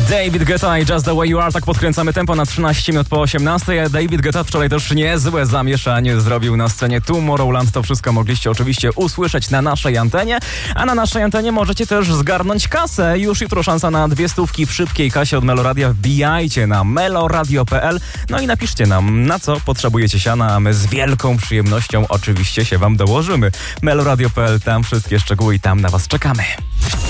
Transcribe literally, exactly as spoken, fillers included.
David Guetta i Just the Way You Are. Tak podkręcamy tempo na trzynaście minut po osiemnastej. David Guetta wczoraj też niezłe zamieszanie zrobił na scenie Tomorrowland. To wszystko mogliście oczywiście usłyszeć na naszej antenie. A na naszej antenie możecie też zgarnąć kasę. Już jutro szansa na dwie stówki w szybkiej kasie od Meloradia. Wbijajcie na meloradio kropka p l. No i napiszcie nam, na co potrzebujecie siana, a my z wielką przyjemnością oczywiście się wam dołożymy. meloradio kropka p l, tam wszystkie szczegóły i tam na was czekamy.